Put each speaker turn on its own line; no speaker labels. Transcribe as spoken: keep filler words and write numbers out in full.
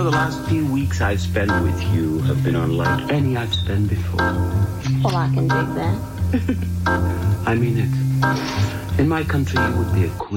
the last few weeks I've spent with you have been unlike any I've spent before.
Well, I can dig that.
I mean it. In my country, you would be a queen.